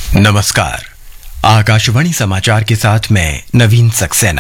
नमस्कार। आकाशवाणी समाचार के साथ मैं नवीन सक्सेना।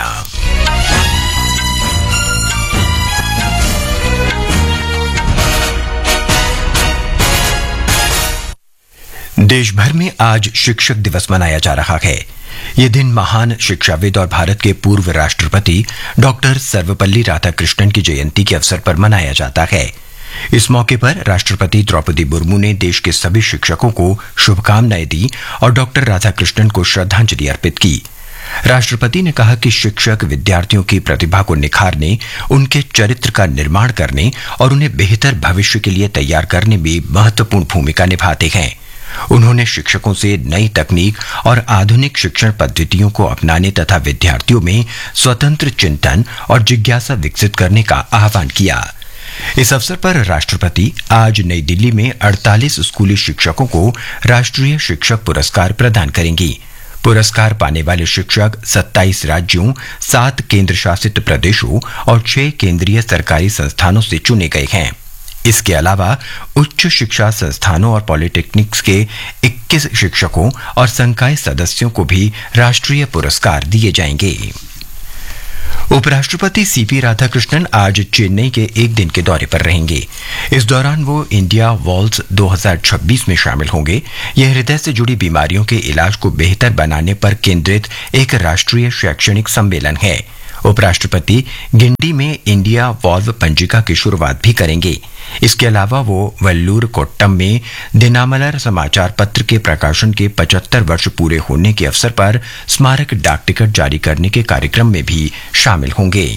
देश भर में आज शिक्षक दिवस मनाया जा रहा है। ये दिन महान शिक्षाविद और भारत के पूर्व राष्ट्रपति डॉक्टर सर्वपल्ली राधाकृष्णन की जयंती के अवसर पर मनाया जाता है। इस मौके पर राष्ट्रपति द्रौपदी मुर्मू ने देश के सभी शिक्षकों को शुभकामनाएं दी और डॉक्टर राधाकृष्णन को श्रद्धांजलि अर्पित की। राष्ट्रपति ने कहा कि शिक्षक विद्यार्थियों की प्रतिभा को निखारने, उनके चरित्र का निर्माण करने और उन्हें बेहतर भविष्य के लिए तैयार करने में महत्वपूर्ण भूमिका निभाते हैं। उन्होंने शिक्षकों से नई तकनीक और आधुनिक शिक्षण पद्धतियों को अपनाने तथा विद्यार्थियों में स्वतंत्र चिंतन और जिज्ञासा विकसित करने का आह्वान किया। इस अवसर पर राष्ट्रपति आज नई दिल्ली में 48 स्कूली शिक्षकों को राष्ट्रीय शिक्षक पुरस्कार प्रदान करेंगी। पुरस्कार पाने वाले शिक्षक 27 राज्यों, 7 केंद्र शासित प्रदेशों और 6 केंद्रीय सरकारी संस्थानों से चुने गए हैं। इसके अलावा उच्च शिक्षा संस्थानों और पॉलिटेक्निक्स के 21 शिक्षकों और संकाय सदस्यों को भी राष्ट्रीय पुरस्कार दिए जाएंगे। उपराष्ट्रपति सीपी राधाकृष्णन आज चेन्नई के एक दिन के दौरे पर रहेंगे। इस दौरान वो इंडिया वॉल्स 2026 में शामिल होंगे। यह हृदय से जुड़ी बीमारियों के इलाज को बेहतर बनाने पर केंद्रित एक राष्ट्रीय शैक्षणिक सम्मेलन है। उपराष्ट्रपति गिंडी में इंडिया वॉल्व पंजिका की शुरुआत भी करेंगे। इसके अलावा वो वेल्लूर कोट्टम में दिनामलर समाचार पत्र के प्रकाशन के 75 वर्ष पूरे होने के अवसर पर स्मारक डाक टिकट जारी करने के कार्यक्रम में भी शामिल होंगे।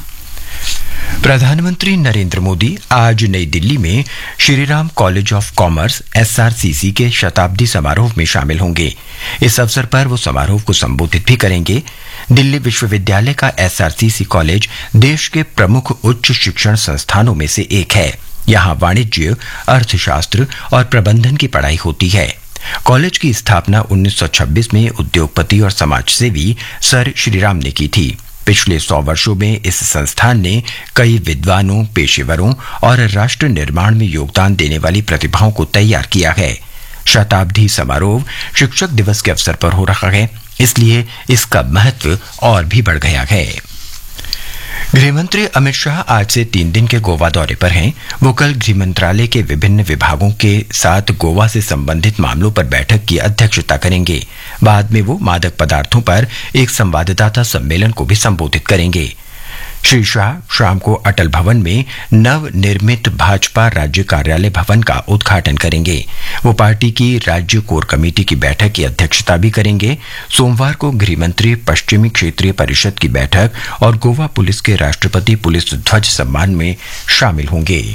प्रधानमंत्री नरेंद्र मोदी आज नई दिल्ली में Shriram college of commerce SRCC के शताब्दी समारोह में शामिल होंगे। इस अवसर पर वो समारोह को संबोधित भी करेंगे। दिल्ली विश्वविद्यालय का SRCC कॉलेज देश के प्रमुख उच्च शिक्षण संस्थानों में से एक है। यहाँ वाणिज्य, अर्थशास्त्र और प्रबंधन की पढ़ाई होती है। कॉलेज की स्थापना 1926 में उद्योगपति और समाजसेवी सर श्रीराम ने की थी। पिछले 100 वर्षों में इस संस्थान ने कई विद्वानों, पेशेवरों और राष्ट्र निर्माण में योगदान देने वाली प्रतिभाओं को तैयार किया है। शताब्दी समारोह शिक्षक दिवस के अवसर पर हो रहा है, इसलिए इसका महत्व और भी बढ़ गया है। गृहमंत्री अमित शाह आज से 3 दिन के गोवा दौरे पर हैं। वो कल गृह मंत्रालय के विभिन्न विभागों के साथ गोवा से संबंधित मामलों पर बैठक की अध्यक्षता करेंगे। बाद में वो मादक पदार्थों पर एक संवाददाता सम्मेलन को भी संबोधित करेंगे। श्री शाह शाम को अटल भवन में नव निर्मित भाजपा राज्य कार्यालय भवन का उद्घाटन करेंगे। वो पार्टी की राज्य कोर कमेटी की बैठक की अध्यक्षता भी करेंगे। सोमवार को गृहमंत्री पश्चिमी क्षेत्रीय परिषद की बैठक और गोवा पुलिस के राष्ट्रपति पुलिस ध्वज सम्मान में शामिल होंगे।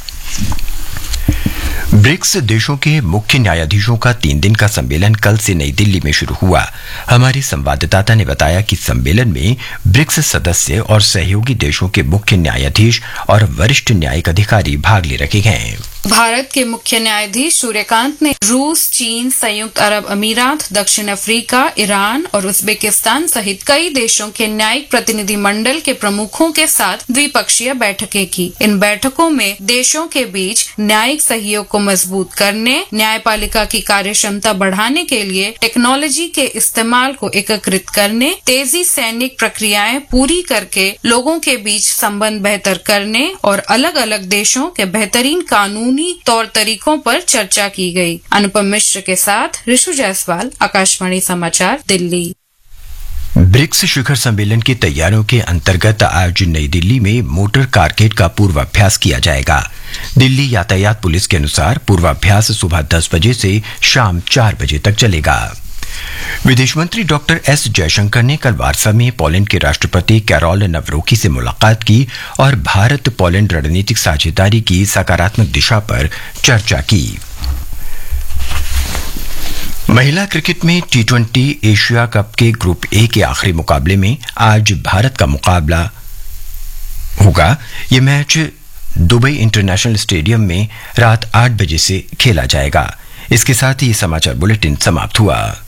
ब्रिक्स देशों के मुख्य न्यायाधीशों का 3 दिन का सम्मेलन कल से नई दिल्ली में शुरू हुआ। हमारे संवाददाता ने बताया कि सम्मेलन में ब्रिक्स सदस्य और सहयोगी देशों के मुख्य न्यायाधीश और वरिष्ठ न्यायिक अधिकारी भाग ले रहे हैं। भारत के मुख्य न्यायाधीश सूर्यकांत ने रूस, चीन, संयुक्त अरब अमीरात, दक्षिण अफ्रीका, ईरान और उज्बेकिस्तान सहित कई देशों के न्यायिक प्रतिनिधि मंडल के प्रमुखों के साथ द्विपक्षीय बैठकें की। इन बैठकों में देशों के बीच न्यायिक सहयोग को मजबूत करने, न्यायपालिका की कार्यक्षमता बढ़ाने के लिए टेक्नोलॉजी के इस्तेमाल को एकीकृत करने, तेजी सैनिक प्रक्रियाएं पूरी करके लोगों के बीच संबंध बेहतर करने और अलग अलग देशों के बेहतरीन कानूनी तौर तरीकों पर चर्चा की गई। अनुपम मिश्र के साथ ऋषु जायसवाल, आकाशवाणी समाचार, दिल्ली। ब्रिक्स शिखर सम्मेलन की तैयारियों के अंतर्गत आज नई दिल्ली में मोटर कारकेड का पूर्वाभ्यास किया जाएगा। दिल्ली यातायात पुलिस के अनुसार पूर्वाभ्यास सुबह 10 बजे से शाम 4 बजे तक चलेगा। विदेश मंत्री डॉक्टर एस जयशंकर ने कल वार्सा में पोलैंड के राष्ट्रपति कैरोल नवरोकी से मुलाकात की और भारत पोलैंड रणनीतिक साझेदारी की सकारात्मक दिशा पर चर्चा की। महिला क्रिकेट में T20 एशिया कप के ग्रुप ए के आखिरी मुकाबले में आज भारत का मुकाबला होगा। यह मैच दुबई इंटरनेशनल स्टेडियम में रात 8 बजे से खेला जाएगा। इसके साथ ही समाचार बुलेटिन समाप्त हुआ।